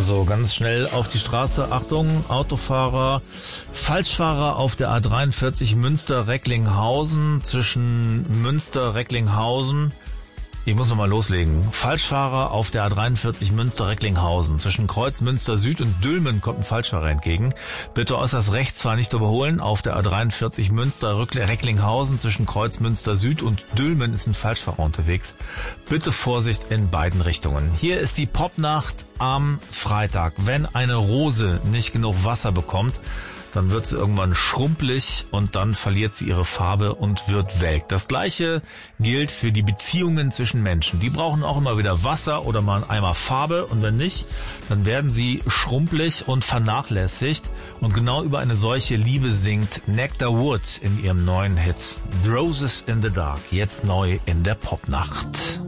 Also ganz schnell auf die Straße. Achtung, Autofahrer, Falschfahrer auf der A43 Münster-Recklinghausen zwischen Münster-Recklinghausen. Ich muss nochmal loslegen. Falschfahrer auf der A43 Münster-Recklinghausen. Zwischen Kreuz Münster Süd und Dülmen kommt ein Falschfahrer entgegen. Bitte äußerst rechts fahren, nicht überholen. Auf der A43 Münster-Recklinghausen zwischen Kreuz Münster Süd und Dülmen ist ein Falschfahrer unterwegs. Bitte Vorsicht in beiden Richtungen. Hier ist die Popnacht am Freitag. Wenn eine Rose nicht genug Wasser bekommt, dann wird sie irgendwann schrumpelig und dann verliert sie ihre Farbe und wird welk. Das Gleiche gilt für die Beziehungen zwischen Menschen. Die brauchen auch immer wieder Wasser oder mal einen Eimer Farbe und wenn nicht, dann werden sie schrumpelig und vernachlässigt. Und genau über eine solche Liebe singt Nectar Wood in ihrem neuen Hit Roses in the Dark, jetzt neu in der Popnacht.